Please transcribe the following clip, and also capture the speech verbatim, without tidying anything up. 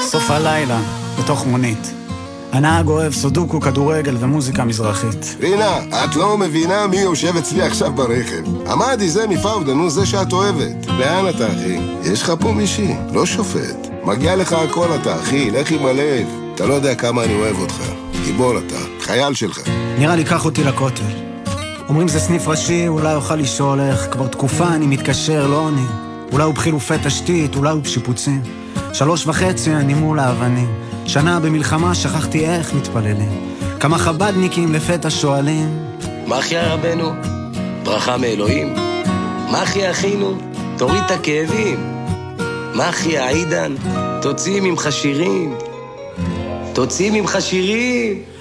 סוף הלילה, בתוך מונית. הנהג אוהב סודוקו, כדורגל ומוזיקה מזרחית. רינה, את לא מבינה מי יושב אצלי עכשיו ברכב. עמדי זה מפאודה, נו זה שאת אוהבת. לאן אתה, אחי? יש לך פה מישהי, לא שופט. מגיע לך הכל אתה, אחי, לך עם הלב. אתה לא יודע כמה אני אוהב אותך. גיבור אתה, חייל שלך. נראה לי, קח אותי לכותל. אומרים זה סניף ראשי, אולי אוכל לשאול איך. כבר תקופה אני מתקשר, לא עונה. אולי הוא בחילופי תשתית, אולי הוא בשיפוצים. שלוש וחצי אני מול האבנים. שנה במלחמה שכחתי איך מתפללים. כמה חבדניקים לפתע שואלים, מה אחי רבנו? ברכה מאלוהים. מה אחי אחינו? תוריד את הכאבים. מה אחי העידן? תוציא ממך שירים. תוציא ממך שירים.